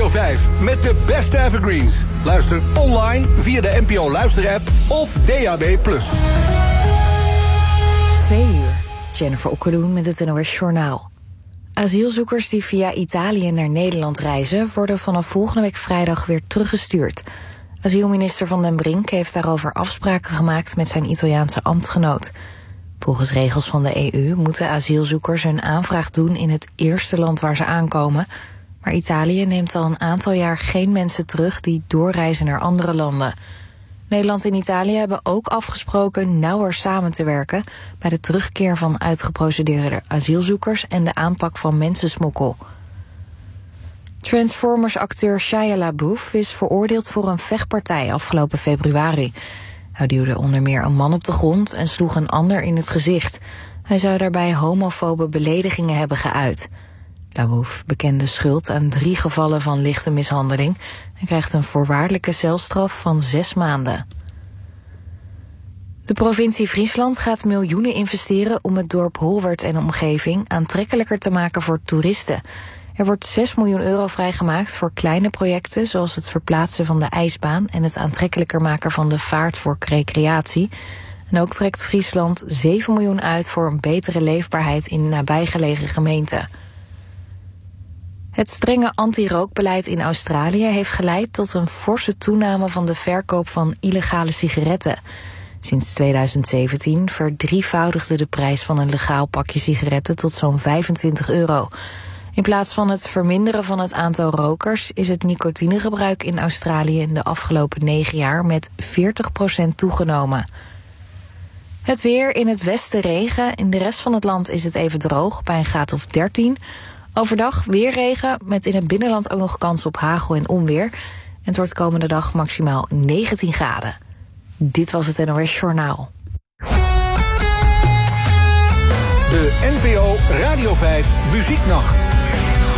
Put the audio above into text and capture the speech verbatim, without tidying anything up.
vijf met de beste evergreens. Luister online via de N P O Luisterapp of D A B plus. Twee uur. Jennifer Okkeloen met het N O S Journaal. Asielzoekers die via Italië naar Nederland reizen worden vanaf volgende week vrijdag weer teruggestuurd. Asielminister Van den Brink heeft daarover afspraken gemaakt met zijn Italiaanse ambtgenoot. Volgens regels van de E U moeten asielzoekers hun aanvraag doen in het eerste land waar ze aankomen. Maar Italië neemt al een aantal jaar geen mensen terug die doorreizen naar andere landen. Nederland en Italië hebben ook afgesproken nauwer samen te werken bij de terugkeer van uitgeprocedeerde asielzoekers en de aanpak van mensensmokkel. Transformers-acteur Shia LaBeouf is veroordeeld voor een vechtpartij afgelopen februari. Hij duwde onder meer een man op de grond en sloeg een ander in het gezicht. Hij zou daarbij homofobe beledigingen hebben geuit. LaBeouf bekende schuld aan drie gevallen van lichte mishandeling en krijgt een voorwaardelijke celstraf van zes maanden. De provincie Friesland gaat miljoenen investeren om het dorp Holwert en omgeving aantrekkelijker te maken voor toeristen. Er wordt zes miljoen euro vrijgemaakt voor kleine projecten zoals het verplaatsen van de ijsbaan en het aantrekkelijker maken van de vaart voor recreatie. En ook trekt Friesland zeven miljoen uit voor een betere leefbaarheid in nabijgelegen gemeenten. Het strenge anti-rookbeleid in Australië heeft geleid tot een forse toename van de verkoop van illegale sigaretten. Sinds tweeduizend zeventien verdrievoudigde de prijs van een legaal pakje sigaretten tot zo'n vijfentwintig euro. In plaats van het verminderen van het aantal rokers is het nicotinegebruik in Australië in de afgelopen negen jaar met veertig procent toegenomen. Het weer: in het westen regen, in de rest van het land is het even droog bij een graad of dertien. Overdag weer regen, met in het binnenland ook nog kans op hagel en onweer. En het wordt komende dag maximaal negentien graden. Dit was het N O S Journaal. De N P O Radio vijf Muzieknacht.